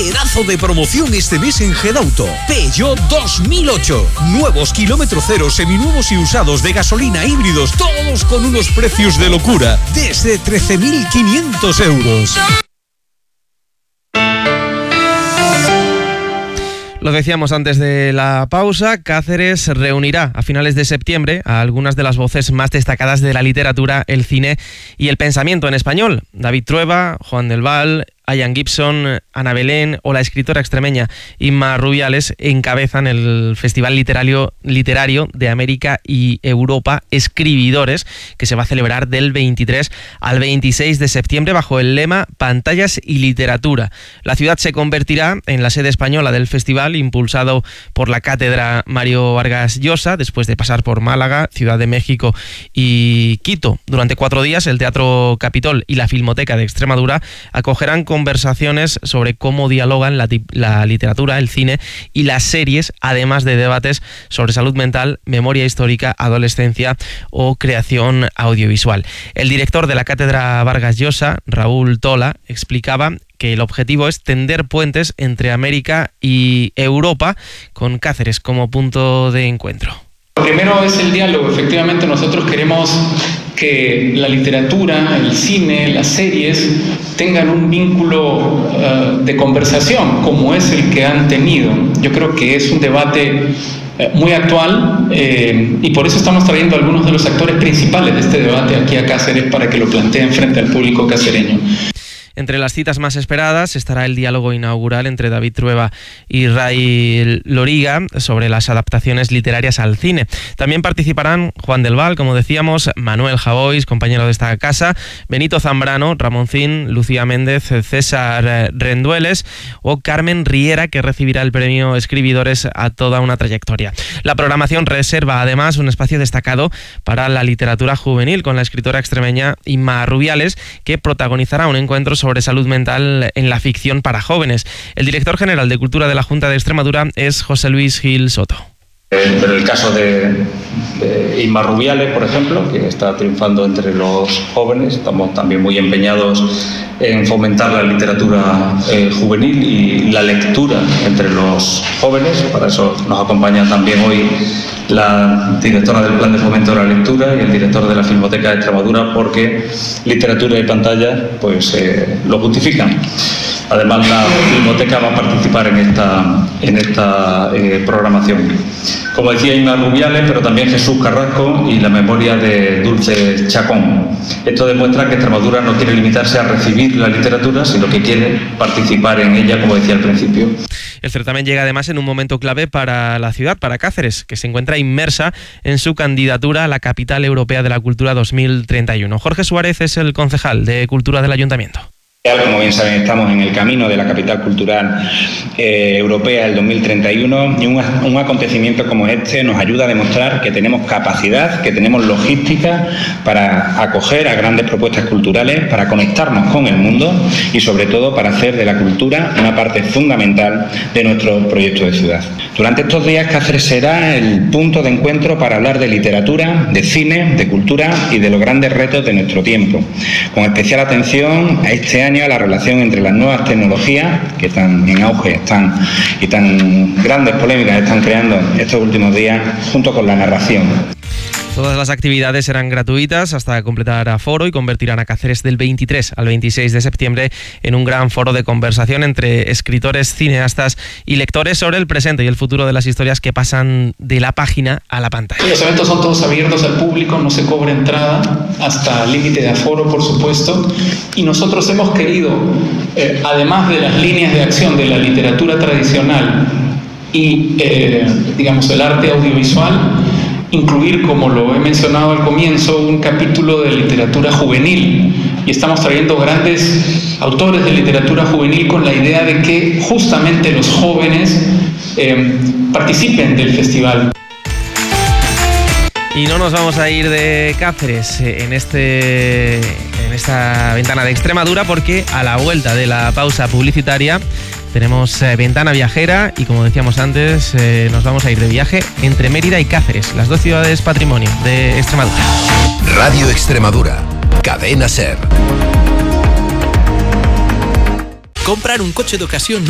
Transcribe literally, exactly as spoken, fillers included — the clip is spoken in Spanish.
Pedazo de promoción este mes en Gedauto. Peugeot dos mil ocho. Nuevos kilómetro cero, seminuevos y usados de gasolina, híbridos, todos con unos precios de locura. Desde trece mil quinientos euros. Lo decíamos antes de la pausa, Cáceres reunirá a finales de septiembre a algunas de las voces más destacadas de la literatura, el cine y el pensamiento en español. David Trueba, Juan del Val, Ian Gibson, Ana Belén o la escritora extremeña Inma Rubiales encabezan el Festival Literario, Literario de América y Europa Escribidores, que se va a celebrar del veintitrés al veintiséis de septiembre bajo el lema Pantallas y Literatura. La ciudad se convertirá en la sede española del festival, impulsado por la Cátedra Mario Vargas Llosa, después de pasar por Málaga, Ciudad de México y Quito. Durante cuatro días, el Teatro Capitol y la Filmoteca de Extremadura acogerán con conversaciones sobre cómo dialogan la, la literatura, el cine y las series, además de debates sobre salud mental, memoria histórica, adolescencia o creación audiovisual. El director de la Cátedra Vargas Llosa, Raúl Tola, explicaba que el objetivo es tender puentes entre América y Europa, con Cáceres como punto de encuentro. Lo primero es el diálogo. Efectivamente, nosotros queremos que la literatura, el cine, las series tengan un vínculo uh, de conversación como es el que han tenido. Yo creo que es un debate eh, muy actual eh, y por eso estamos trayendo a algunos de los actores principales de este debate aquí a Cáceres para que lo planteen frente al público cacereño. Entre las citas más esperadas estará el diálogo inaugural entre David Trueba y Ray Loriga sobre las adaptaciones literarias al cine. También participarán Juan del Val, como decíamos, Manuel Javois, compañero de esta casa, Benito Zambrano, Ramoncín, Lucía Méndez, César Rendueles o Carmen Riera, que recibirá el premio Escribidores a toda una trayectoria. La programación reserva además un espacio destacado para la literatura juvenil con la escritora extremeña Inma Rubiales, que protagonizará un encuentro sobre sobre salud mental en la ficción para jóvenes. El director general de Cultura de la Junta de Extremadura es José Luis Gil Soto. Eh, pero el caso de, de Inma Rubiales, por ejemplo, que está triunfando entre los jóvenes, estamos también muy empeñados en fomentar la literatura eh, juvenil y la lectura entre los jóvenes. Para eso nos acompaña también hoy la directora del Plan de Fomento de la Lectura y el director de la Filmoteca de Extremadura, porque literatura y pantalla pues eh, lo justifican. Además, la Filmoteca va a participar en esta, en esta eh, programación. Como decía Inma Rubiales, pero también Jesús Carrasco y la memoria de Dulce Chacón. Esto demuestra que Extremadura no quiere limitarse a recibir la literatura, sino que quiere participar en ella, como decía al principio. El certamen llega además en un momento clave para la ciudad, para Cáceres, que se encuentra inmersa en su candidatura a la Capital Europea de la Cultura dos mil treinta y uno. Jorge Suárez es el concejal de Cultura del Ayuntamiento. Como bien saben, estamos en el camino de la capital cultural eh, europea del dos mil treinta y uno y un, un acontecimiento como este nos ayuda a demostrar que tenemos capacidad, que tenemos logística para acoger a grandes propuestas culturales, para conectarnos con el mundo y sobre todo para hacer de la cultura una parte fundamental de nuestro proyecto de ciudad. Durante estos días Cáceres será el punto de encuentro para hablar de literatura, de cine, de cultura y de los grandes retos de nuestro tiempo, con especial atención a este año a la relación entre las nuevas tecnologías que están en auge están, y tan grandes polémicas están creando estos últimos días, junto con la narración. Todas las actividades serán gratuitas hasta completar aforo y convertirán a Cáceres del veintitrés al veintiséis de septiembre en un gran foro de conversación entre escritores, cineastas y lectores sobre el presente y el futuro de las historias que pasan de la página a la pantalla. Los eventos son todos abiertos al público, no se cobra entrada, hasta límite de aforo, por supuesto, y nosotros hemos querido, eh, además de las líneas de acción de la literatura tradicional y, eh, digamos, el arte audiovisual, incluir, como lo he mencionado al comienzo, un capítulo de literatura juvenil, y estamos trayendo grandes autores de literatura juvenil con la idea de que justamente los jóvenes eh, participen del festival. Y no nos vamos a ir de Cáceres en, este, en esta ventana de Extremadura, porque a la vuelta de la pausa publicitaria tenemos eh, ventana viajera y, como decíamos antes, eh, nos vamos a ir de viaje entre Mérida y Cáceres, las dos ciudades patrimonio de Extremadura. Radio Extremadura, Cadena SER. Comprar un coche de ocasión